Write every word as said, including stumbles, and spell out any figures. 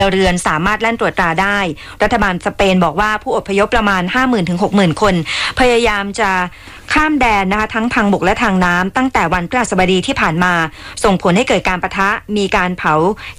เรือนสามารถแล่นตรวจตราได้รัฐบาลสเปนบอกว่าผู้อพยพประมาณ ห้าหมื่น ถึง หกหมื่น คนพยายามจะข้ามแดนนะคะทั้งทางบกและทางน้ำตั้งแต่วันพฤหัสบดีที่ผ่านมาส่งผลให้เกิดการปะทะมีการเผา